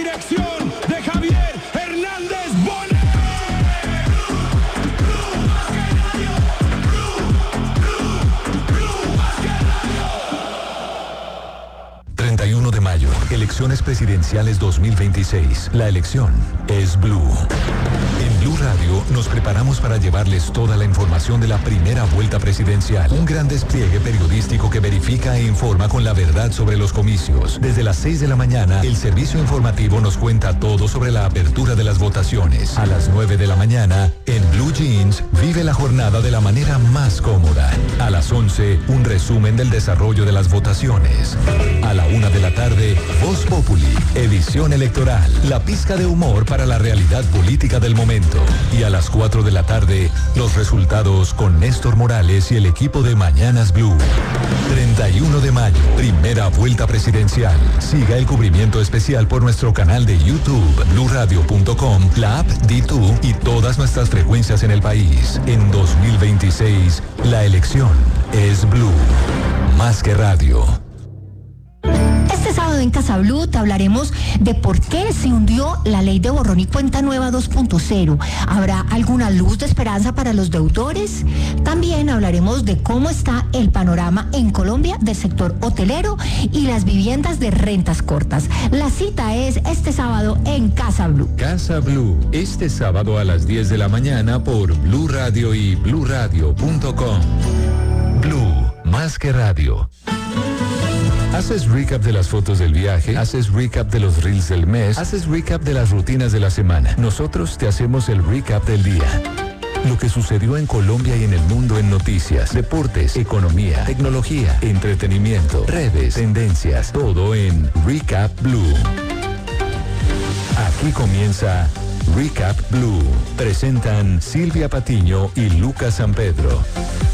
Dirección de Javier Hernández Bonet. 31 de mayo, elecciones presidenciales 2026. La elección es Blue. En Blue Radio nos preparamos para llevarles toda la información de la primera vuelta presidencial. Un gran despliegue periodístico que verifica e informa con la verdad sobre los comicios. Desde las 6 de la mañana, el servicio informativo nos cuenta todo sobre la apertura de las votaciones. A las 9 de la mañana, en Blue Jeans, vive la jornada de la manera más cómoda. A las 11, un resumen del desarrollo de las votaciones. A la 1 de la tarde, Voz Populi, edición electoral, la pizca de humor para la realidad política del momento. Y a las 4 de la tarde, los resultados con Néstor Morales y el equipo de Mañanas Blue. 31 de mayo, primera vuelta presidencial. Siga el cubrimiento especial por nuestro canal de YouTube, bluradio.com, la app D2 y todas nuestras frecuencias en el país. En 2026, la elección es Blue. Más que radio. Este sábado en Casa Blue te hablaremos de por qué se hundió la ley de borrón y cuenta nueva 2.0. ¿Habrá alguna luz de esperanza para los deudores? También hablaremos de cómo está el panorama en Colombia del sector hotelero y las viviendas de rentas cortas. La cita es este sábado en Casa Blue. Casa Blue, este sábado a las 10 de la mañana por Blue Radio y bluradio.com. Blue, más que radio. ¿Haces recap de las fotos del viaje? ¿Haces recap de los reels del mes? ¿Haces recap de las rutinas de la semana? Nosotros te hacemos el recap del día. Lo que sucedió en Colombia y en el mundo en noticias, deportes, economía, tecnología, entretenimiento, redes, tendencias, todo en Recap Blue. Aquí comienza Recap Blue. Presentan Silvia Patiño y Lucas San Pedro.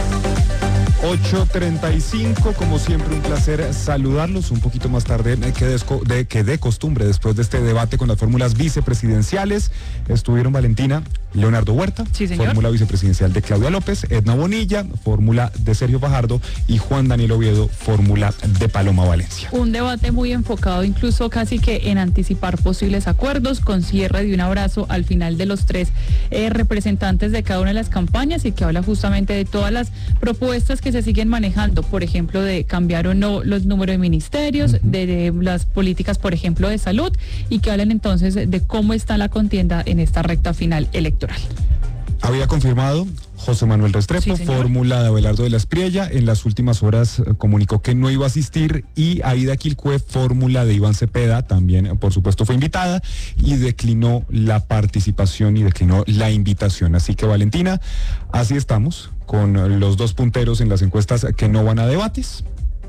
8:35, como siempre un placer saludarlos un poquito más tarde que de costumbre después de este debate con las fórmulas vicepresidenciales. Estuvieron Valentina, Leonardo Huerta, sí, fórmula vicepresidencial de Claudia López, Edna Bonilla, fórmula de Sergio Fajardo y Juan Daniel Oviedo, fórmula de Paloma Valencia. Un debate muy enfocado incluso casi que en anticipar posibles acuerdos, con cierre de un abrazo al final de los tres representantes de cada una de las campañas y que habla justamente de todas las propuestas que se siguen manejando, por ejemplo, de cambiar o no los números de ministerios, de las políticas, por ejemplo, de salud, y que hablan entonces de cómo está la contienda en esta recta final electoral. Había confirmado José Manuel Restrepo, sí, fórmula de Abelardo de la Espriella. En las últimas horas comunicó que no iba a asistir, y Aida Quilcue, fórmula de Iván Cepeda, también por supuesto fue invitada y declinó la participación y declinó la invitación. Así que Valentina, así estamos con los dos punteros en las encuestas que no van a debates.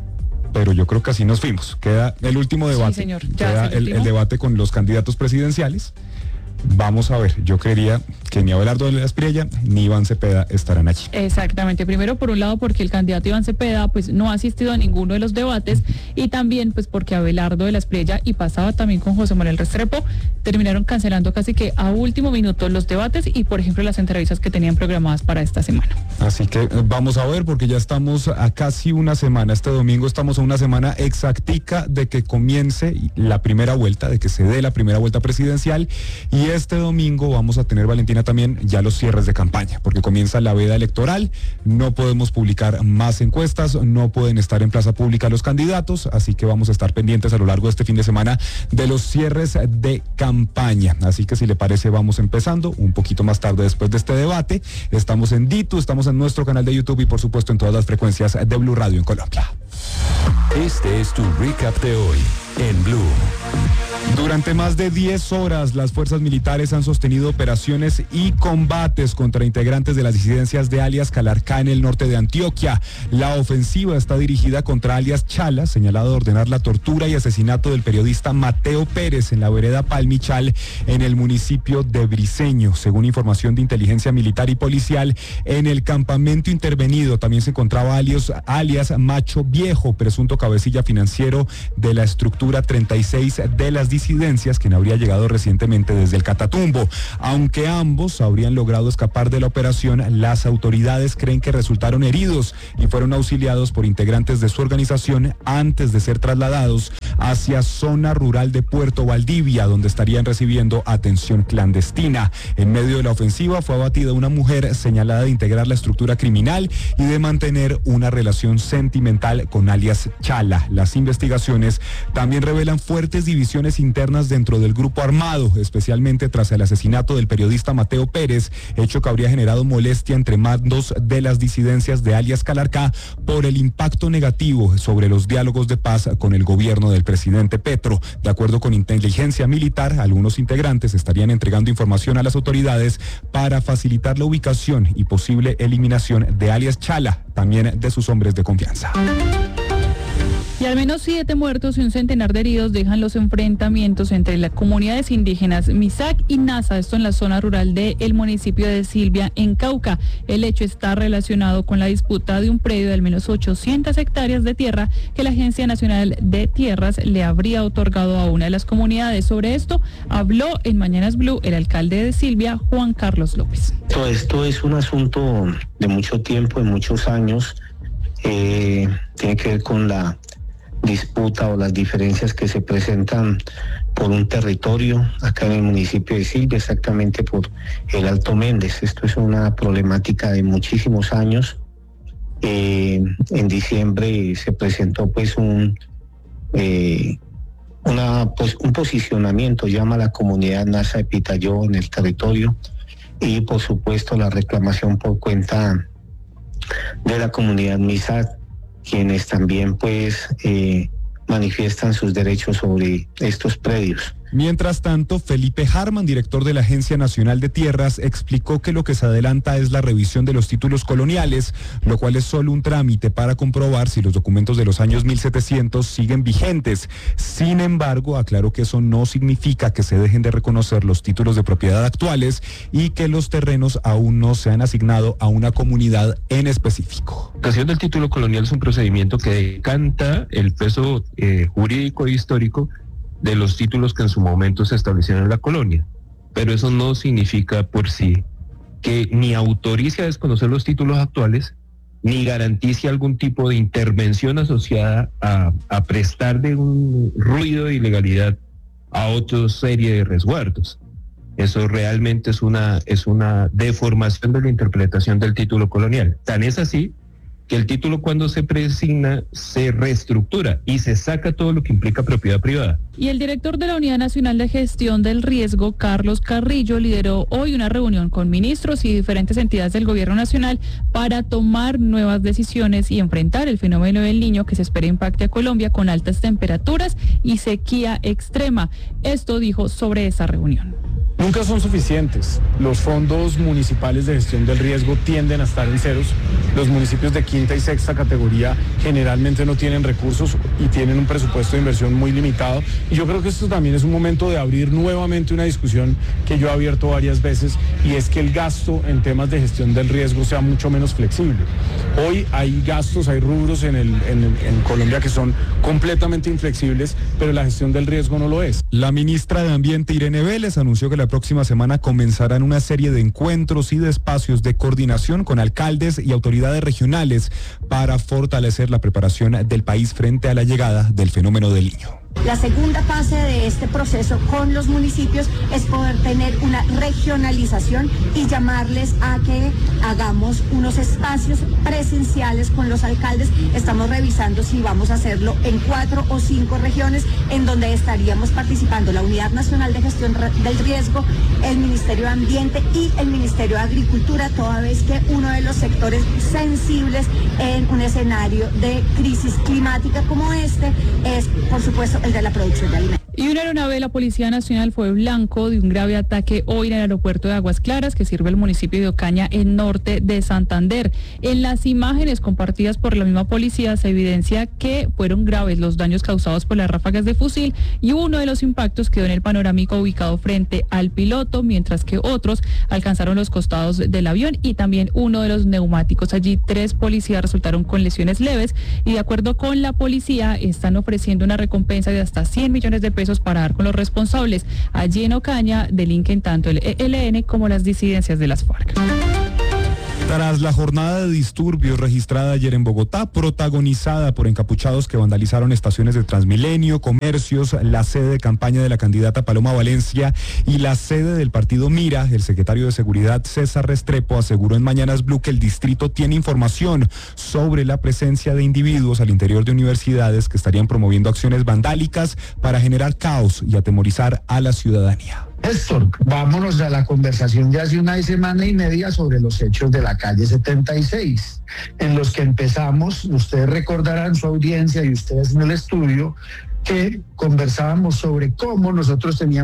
Pero yo creo que así nos fuimos. Queda el último debate, sí, señor. Queda el debate con los candidatos presidenciales. Vamos a ver, yo creería que ni Abelardo de la Espriella ni Iván Cepeda estarán allí. Exactamente, primero por un lado porque el candidato Iván Cepeda pues no ha asistido a ninguno de los debates, y también pues porque Abelardo de la Espriella, y pasaba también con José Manuel Restrepo, terminaron cancelando casi que a último minuto los debates y por ejemplo las entrevistas que tenían programadas para esta semana. Así que vamos a ver, porque ya estamos a casi una semana, este domingo estamos a una semana exactica de que comience la primera vuelta, de que se dé la primera vuelta presidencial, y este domingo vamos a tener, Valentina, también ya los cierres de campaña, porque comienza la veda electoral, no podemos publicar más encuestas, no pueden estar en plaza pública los candidatos, así que vamos a estar pendientes a lo largo de este fin de semana de los cierres de campaña. Así que si le parece, vamos empezando un poquito más tarde después de este debate. Estamos en D2, estamos en nuestro canal de YouTube y por supuesto en todas las frecuencias de Blue Radio en Colombia. Este es tu recap de hoy en Blue. Durante más de 10 horas, las fuerzas militares han sostenido operaciones y combates contra integrantes de las disidencias de alias Calarcá en el norte de Antioquia. La ofensiva está dirigida contra alias Chala, señalado de ordenar la tortura y asesinato del periodista Mateo Pérez en la vereda Palmichal, en el municipio de Briceño. Según información de inteligencia militar y policial, en el campamento intervenido también se encontraba alias Macho Viejo, presunto cabecilla financiero de la estructura captura 36 de las disidencias, quien habría llegado recientemente desde el Catatumbo. Aunque ambos habrían logrado escapar de la operación, las autoridades creen que resultaron heridos y fueron auxiliados por integrantes de su organización antes de ser trasladados hacia zona rural de Puerto Valdivia, donde estarían recibiendo atención clandestina. En medio de la ofensiva fue abatida una mujer señalada de integrar la estructura criminal y de mantener una relación sentimental con alias Chala. Las investigaciones también revelan fuertes divisiones internas dentro del grupo armado, especialmente tras el asesinato del periodista Mateo Pérez, hecho que habría generado molestia entre mandos de las disidencias de alias Calarcá por el impacto negativo sobre los diálogos de paz con el gobierno del presidente Petro. De acuerdo con inteligencia militar, algunos integrantes estarían entregando información a las autoridades para facilitar la ubicación y posible eliminación de alias Chala, también de sus hombres de confianza. Y al menos 7 muertos y un centenar de heridos dejan los enfrentamientos entre las comunidades indígenas Misak y Nasa, esto en la zona rural del municipio de Silvia, en Cauca. El hecho está relacionado con la disputa de un predio de al menos 800 hectáreas de tierra que la Agencia Nacional de Tierras le habría otorgado a una de las comunidades. Sobre esto habló en Mañanas Blue el alcalde de Silvia, Juan Carlos López. Todo esto es un asunto de mucho tiempo, de muchos años. Tiene que ver con la disputa o las diferencias que se presentan por un territorio acá en el municipio de Silvia, exactamente por el Alto Méndez. Esto es una problemática de muchísimos años. En diciembre se presentó pues un posicionamiento, llama a la comunidad Nasa de Pitayó en el territorio, y por supuesto la reclamación por cuenta de la comunidad Misak, quienes también pues manifiestan sus derechos sobre estos predios. Mientras tanto, Felipe Harman, director de la Agencia Nacional de Tierras, explicó que lo que se adelanta es la revisión de los títulos coloniales, lo cual es solo un trámite para comprobar si los documentos de los años 1700 siguen vigentes. Sin embargo, aclaró que eso no significa que se dejen de reconocer los títulos de propiedad actuales y que los terrenos aún no se han asignado a una comunidad en específico. La creación del título colonial es un procedimiento que decanta el peso jurídico e histórico de los títulos que en su momento se establecieron en la colonia, pero eso no significa por sí que ni autorice a desconocer los títulos actuales, ni garantice algún tipo de intervención asociada a prestar de un ruido de ilegalidad a otra serie de resguardos. Eso realmente es una deformación de la interpretación del título colonial. Tan es así que el título, cuando se presigna, se reestructura y se saca todo lo que implica propiedad privada. Y el director de la Unidad Nacional de Gestión del Riesgo, Carlos Carrillo, lideró hoy una reunión con ministros y diferentes entidades del gobierno nacional para tomar nuevas decisiones y enfrentar el fenómeno del Niño que se espera impacte a Colombia con altas temperaturas y sequía extrema. Esto dijo sobre esa reunión. Nunca son suficientes. Los fondos municipales de gestión del riesgo tienden a estar en ceros. Los municipios de quinta y sexta categoría generalmente no tienen recursos y tienen un presupuesto de inversión muy limitado. Y yo creo que esto también es un momento de abrir nuevamente una discusión que yo he abierto varias veces, y es que el gasto en temas de gestión del riesgo sea mucho menos flexible. Hoy hay gastos, hay rubros en Colombia que son completamente inflexibles, pero la gestión del riesgo no lo es. La ministra de Ambiente, Irene Vélez, anunció que la próxima semana comenzarán una serie de encuentros y de espacios de coordinación con alcaldes y autoridades regionales para fortalecer la preparación del país frente a la llegada del fenómeno del Niño. La segunda fase de este proceso con los municipios es poder tener una regionalización y llamarles a que hagamos unos espacios presenciales con los alcaldes. Estamos revisando si vamos a hacerlo en 4 o 5 regiones, en donde estaríamos participando la Unidad Nacional de Gestión del Riesgo, el Ministerio de Ambiente y el Ministerio de Agricultura, toda vez que uno de los sectores sensibles en un escenario de crisis climática como este es, por supuesto, el de la producción de alimentos. Y una aeronave de la Policía Nacional fue blanco de un grave ataque hoy en el aeropuerto de Aguas Claras, que sirve el municipio de Ocaña, en norte de Santander. En las imágenes compartidas por la misma policía se evidencia que fueron graves los daños causados por las ráfagas de fusil y uno de los impactos quedó en el panorámico ubicado frente al piloto, mientras que otros alcanzaron los costados del avión y también uno de los neumáticos. Allí 3 policías resultaron con lesiones leves y, de acuerdo con la policía, están ofreciendo una recompensa de hasta 100 millones de pesos para dar con los responsables. Allí en Ocaña delinquen tanto el ELN como las disidencias de las FARC. Tras la jornada de disturbios registrada ayer en Bogotá, protagonizada por encapuchados que vandalizaron estaciones de Transmilenio, comercios, la sede de campaña de la candidata Paloma Valencia y la sede del partido Mira, el secretario de Seguridad César Restrepo aseguró en Mañanas Blue que el distrito tiene información sobre la presencia de individuos al interior de universidades que estarían promoviendo acciones vandálicas para generar caos y atemorizar a la ciudadanía. Néstor, vámonos a la conversación de hace una semana y media sobre los hechos de la calle 76, en los que empezamos, ustedes recordarán, su audiencia y ustedes en el estudio, que conversábamos sobre cómo nosotros teníamos